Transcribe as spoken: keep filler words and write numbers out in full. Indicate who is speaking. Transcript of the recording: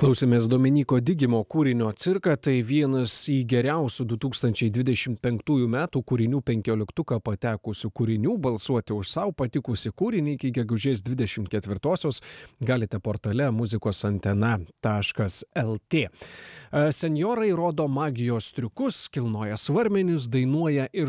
Speaker 1: Klausėmės Dominyko Digimo kūrinio Cirka, tai vienas į geriausių du tūkstančiai dvidešimt penktųjų metų kūrinių penkioliktuką patekusių kūrinių. Balsuoti už sau patikusį kūrinį iki gegužės dvidešimt ketvirtosios galite portale muzikos antena taškas lt. Senjorai rodo magijos triukus, kilnoja svarmenius, dainuoja ir